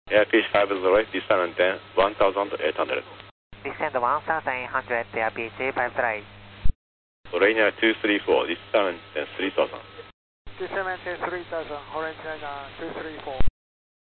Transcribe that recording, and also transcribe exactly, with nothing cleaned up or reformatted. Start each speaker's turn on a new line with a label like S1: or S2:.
S1: Airfish five zero eight, descend one thousand eight hundred.
S2: Descend one thousand eight hundred, Airfish five zero eight.
S1: Rainier two three four, descend three thousand.
S3: Descend three thousand, Orange Liner two three four.